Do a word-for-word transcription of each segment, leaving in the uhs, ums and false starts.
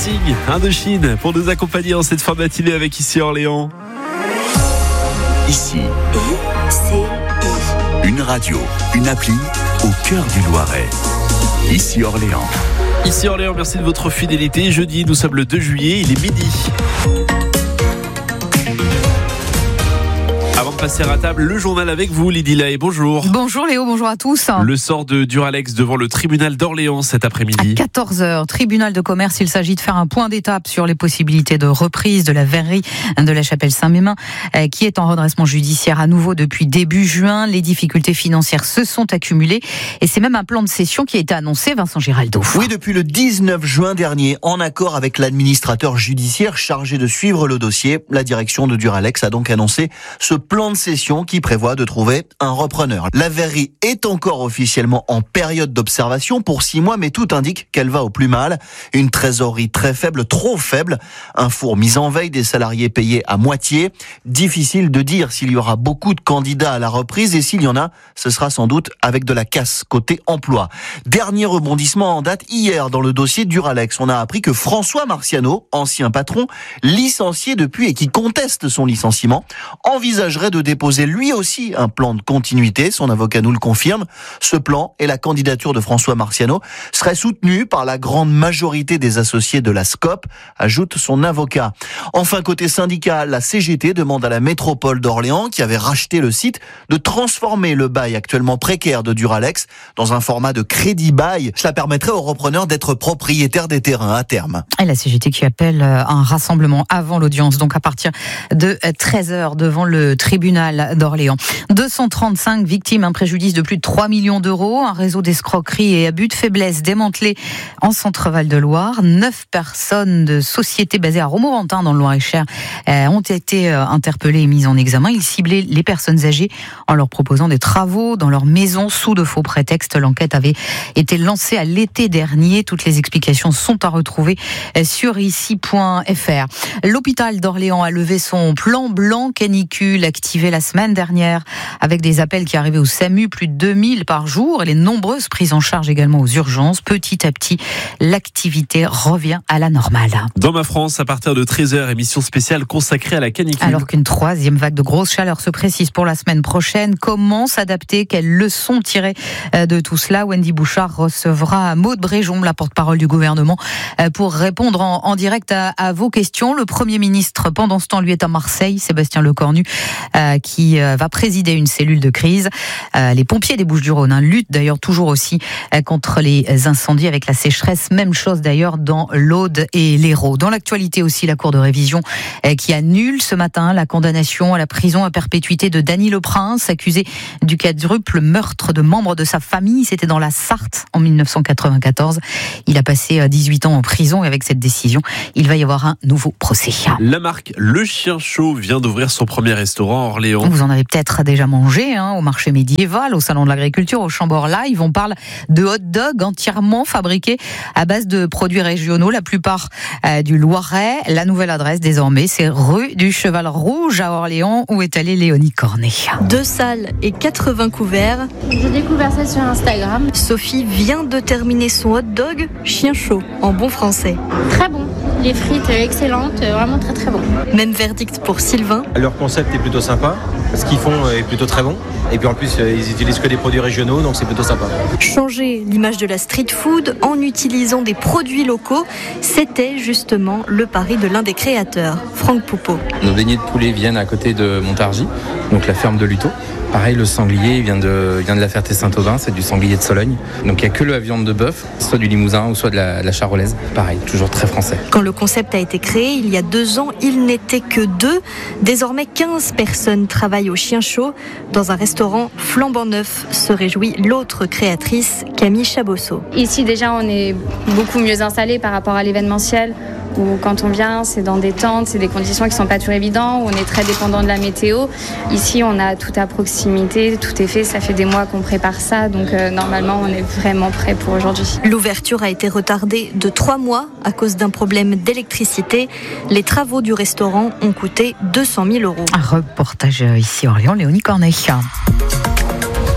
Racing, Indochine, pour nous accompagner en cette fin de matinée avec Ici Orléans. Ici, I C I. une radio, une appli au cœur du Loiret. Ici Orléans. Ici Orléans, merci de votre fidélité. Jeudi, nous sommes le deux juillet, il est midi. Avant de passer à table, le journal avec vous, Lydie Lahaye, bonjour. Bonjour Léo, bonjour à tous. Le sort de Duralex devant le tribunal d'Orléans cet après-midi. À quatorze heures, tribunal de commerce, il s'agit de faire un point d'étape sur les possibilités de reprise de la verrerie de la Chapelle-Saint-Mémin, qui est en redressement judiciaire à nouveau depuis début juin. Les difficultés financières se sont accumulées et c'est même un plan de cession qui a été annoncé, Vincent Giraldo. Oui, depuis le dix-neuf juin dernier, en accord avec l'administrateur judiciaire chargé de suivre le dossier, la direction de Duralex a donc annoncé ce plan de cession qui prévoit de trouver un repreneur. La verrerie est encore officiellement en période d'observation pour six mois, mais tout indique qu'elle va au plus mal. Une trésorerie très faible, trop faible, un four mis en veille, des salariés payés à moitié. Difficile de dire s'il y aura beaucoup de candidats à la reprise et s'il y en a, ce sera sans doute avec de la casse côté emploi. Dernier rebondissement en date, hier dans le dossier Duralex, on a appris que François Marciano, ancien patron, licencié depuis et qui conteste son licenciement, envisagerait de déposer lui aussi un plan de continuité. Son avocat nous le confirme. Ce plan et la candidature de François Marciano seraient soutenus par la grande majorité des associés de la SCOP, ajoute son avocat. Enfin, côté syndical, la C G T demande à la métropole d'Orléans, qui avait racheté le site, de transformer le bail actuellement précaire de Duralex dans un format de crédit bail. Cela permettrait aux repreneurs d'être propriétaires des terrains à terme. Et la C G T qui appelle un rassemblement avant l'audience, donc à partir de treize heures devant le tribunal d'Orléans. deux cent trente-cinq victimes, un préjudice de plus de trois millions d'euros, un réseau d'escroquerie et abus de faiblesse démantelé en Centre-Val de Loire. Neuf personnes de sociétés basées à Romorantin dans le Loir-et-Cher euh, ont été euh, interpellées et mises en examen. Ils ciblaient les personnes âgées en leur proposant des travaux dans leur maison sous de faux prétextes. L'enquête avait été lancée à l'été dernier. Toutes les explications sont à retrouver sur ici point f r. L'hôpital d'Orléans a levé son plan blanc canicule activé la semaine dernière avec des appels qui arrivaient au SAMU, plus de deux mille par jour et les nombreuses prises en charge également aux urgences. Petit à petit, l'activité revient à la normale. Dans ma France, à partir de treize heures, émission spéciale consacrée à la canicule. Alors qu'une troisième vague de grosse chaleur se précise pour la semaine prochaine, comment s'adapter? Quelles leçons tirer de tout cela? Wendy Bouchard recevra Maude Bréjon, la porte-parole du gouvernement, pour répondre en, en direct à, à vos questions. Le Premier ministre, pendant ce temps, lui est à Marseille, Sébastien Lecornu, euh, qui euh, va présider une cellule de crise. Euh, les pompiers des Bouches-du-Rhône hein, luttent d'ailleurs toujours aussi euh, contre les incendies avec la sécheresse. Même chose d'ailleurs dans l'Aude et l'Hérault. Dans l'actualité aussi, la Cour de révision euh, qui annule ce matin la condamnation à la prison à perpétuité de Dany Le Prince, accusé du quadruple meurtre de membres de sa famille. C'était dans la Sarthe en dix-neuf cent quatre-vingt-quatorze. Il a passé dix-huit ans en prison et avec cette décision, il va y avoir un nouveau procès. La marque Le Chien Chaud vient d'ouvrir son premier restaurant à Orléans. Vous en avez peut-être déjà mangé hein, au marché médiéval, au salon de l'agriculture, au Chambord Live. On parle de hot dog entièrement fabriqués à base de produits régionaux, la plupart euh, du Loiret. La nouvelle adresse désormais, c'est rue du Cheval Rouge à Orléans, où est allée Léonie Cornet. Deux salles et quatre-vingts couverts. J'ai découvert ça sur Instagram. Sophie vient de terminer son hot dog chien chaud, en bon français. Très bon. Les frites excellentes, vraiment très très bon. Même verdict pour Sylvain. Leur concept est plutôt sympa, ce qu'ils font est plutôt très bon. Et puis en plus, ils utilisent que des produits régionaux, donc c'est plutôt sympa. Changer l'image de la street food en utilisant des produits locaux, c'était justement le pari de l'un des créateurs, Franck Poupeau. Nos beignets de poulet viennent à côté de Montargis, donc la ferme de Luto. Pareil, le sanglier il vient de, il vient de la Ferté-Saint-Aubin, c'est du sanglier de Sologne. Donc il n'y a que la viande de bœuf, soit du limousin ou soit de la, de la charolaise. Pareil, toujours très français. Quand le concept a été créé, il y a deux ans, il n'était que deux. Désormais, quinze personnes travaillent au Chien Chaud. Dans un restaurant flambant neuf, se réjouit l'autre créatrice, Camille Chabosso. Ici, déjà, on est beaucoup mieux installés par rapport à l'événementiel. Où quand on vient, c'est dans des tentes, c'est des conditions qui ne sont pas toujours évidentes, où on est très dépendant de la météo. Ici, on a tout à proximité, tout est fait, ça fait des mois qu'on prépare ça, donc euh, normalement, on est vraiment prêt pour aujourd'hui. L'ouverture a été retardée de trois mois à cause d'un problème d'électricité. Les travaux du restaurant ont coûté deux cent mille euros. Un reportage ici à Orléans, Léonie Cornet.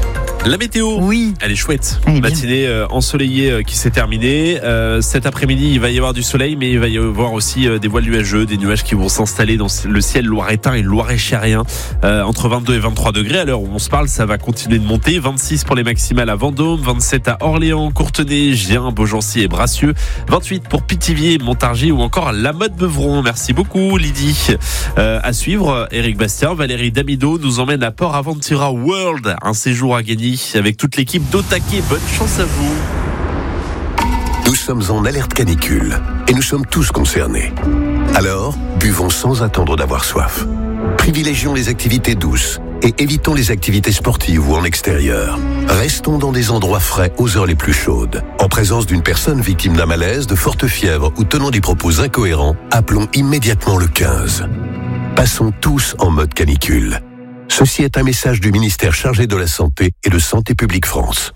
La météo, Oui. elle est chouette. Elle est bien. Matinée euh, ensoleillée euh, qui s'est terminée. Euh, cet après-midi, il va y avoir du soleil, mais il va y avoir aussi euh, des voiles nuageux, des nuages qui vont s'installer dans le ciel loiretain et loiret-chérien. Euh, entre vingt-deux et vingt-trois degrés. À l'heure où on se parle, ça va continuer de monter. vingt-six pour les maximales à Vendôme, vingt-sept à Orléans, Courtenay, Gien, Beaugency et Bracieux, vingt-huit pour Pithiviers, Montargis ou encore La Motte-Beuvron. Merci beaucoup, Lydie. Euh, à suivre, Éric Bastien, Valérie Damido nous emmène à Port Aventura World. Un séjour à gagner avec toute l'équipe d'Otake. Bonne chance à vous. Nous sommes en alerte canicule et nous sommes tous concernés. Alors, buvons sans attendre d'avoir soif. Privilégions les activités douces et évitons les activités sportives ou en extérieur. Restons dans des endroits frais aux heures les plus chaudes. En présence d'une personne victime d'un malaise, de forte fièvre ou tenant des propos incohérents, appelons immédiatement le quinze. Passons tous en mode canicule. Ceci est un message du ministère chargé de la Santé et de Santé publique France.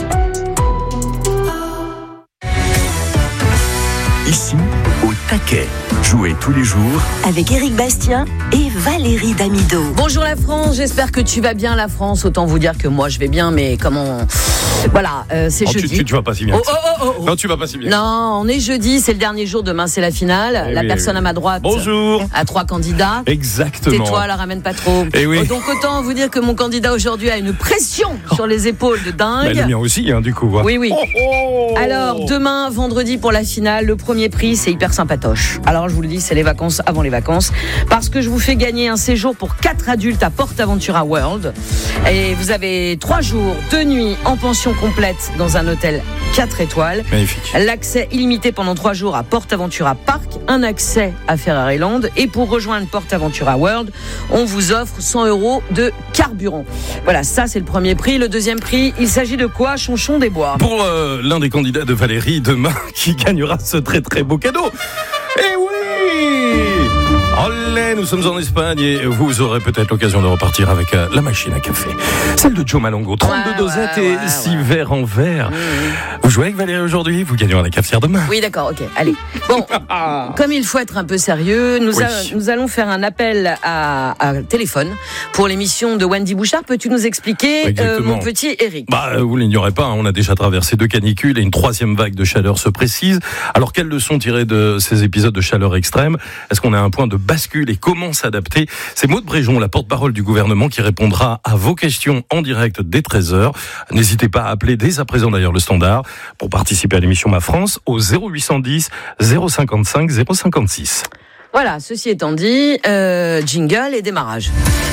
Ici, au taquet. Jouez tous les jours Avec Éric Bastien et Valérie Damido. Bonjour la France, j'espère que tu vas bien la France. Autant vous dire que moi je vais bien, mais comment... Voilà, euh, c'est oh, jeudi. Tu, tu, tu vas pas si bien. Oh, oh, oh, oh. Non, tu vas pas si bien. Non, on est jeudi, c'est le dernier jour, demain c'est la finale. Eh la oui, personne oui. à ma droite Bonjour. a trois candidats. Exactement. Tais-toi, la ramène pas trop. Eh oui. Donc autant vous dire que mon candidat aujourd'hui a une pression sur les épaules de dingue. Bah, le mien aussi, hein, du coup. Ouais. Oui, oui. Oh, oh. Alors, demain, vendredi, pour la finale, le premier prix, c'est hyper sympatoche. Alors, je vous le dis, c'est les vacances avant les vacances. Parce que je vous fais gagner un séjour pour quatre adultes à Port Aventura World. Et vous avez trois jours, deux nuits en pension complète dans un hôtel quatre étoiles. Magnifique. L'accès illimité pendant trois jours à Port Aventura Park. Un accès à Ferraryland. Et pour rejoindre Port Aventura World, on vous offre cent euros de carburant. Voilà, ça, c'est le premier prix. Le deuxième prix, il s'agit de quoi, Chonchon des Bois? Pour euh, l'un des candidats de Valérie demain qui gagnera ce très très beau cadeau. Eh oui! Olé, nous sommes en Espagne et vous aurez peut-être l'occasion de repartir avec euh, la machine à café. Celle de Joe Malongo, trente-deux Ouais, dosettes ouais, et ouais, six ouais. verres en verre. Mmh. Vous jouez avec Valérie aujourd'hui, vous gagnerez la cafetière demain. Oui, d'accord, ok, allez. Bon, comme il faut être un peu sérieux, nous, Oui. a- nous allons faire un appel à, à téléphone pour l'émission de Wendy Bouchard. Peux-tu nous expliquer, euh, Exactement. mon petit Eric? Bah, euh, vous l'ignorez pas, hein, on a déjà traversé deux canicules et une troisième vague de chaleur se précise. Alors, quelles leçons tirer de ces épisodes de chaleur extrême? Est-ce qu'on a un point de bascule et comment s'adapter? C'est Maud Bréjon, la porte-parole du gouvernement, qui répondra à vos questions en direct dès treize heures. N'hésitez pas à appeler dès à présent d'ailleurs le standard pour participer à l'émission Ma France au zéro huit cent dix zéro cinquante-cinq zéro cinquante-six. Voilà, ceci étant dit, euh, jingle et démarrage.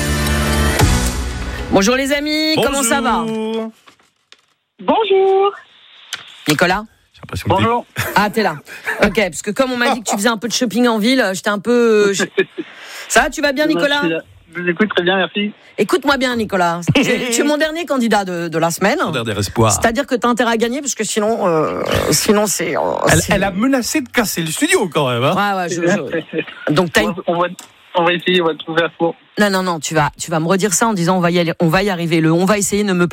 Bonjour les amis, comment ça va? Bonjour. Nicolas? J'ai l'impression que Bonjour. Ah, t'es là. Ok, parce que comme on m'a dit que tu faisais un peu de shopping en ville, j'étais un peu... je- Ça va, tu vas bien Nicolas? Je vous écoute très bien, merci. Écoute-moi bien Nicolas, tu es, tu es mon dernier candidat de, de la semaine. t'es- Dernier espoir. C'est-à-dire que tu as intérêt à gagner parce que sinon, euh, sinon c'est. euh, Elle, c'est- elle a menacé de casser le studio quand même. Hein. Ouais, ouais, je, je- Donc t'as une... on, va, on va essayer, on va trouver un faux. Non, non, non, tu vas, tu vas me redire ça en disant on va y aller, on va y arriver. Le on va essayer ne me plaît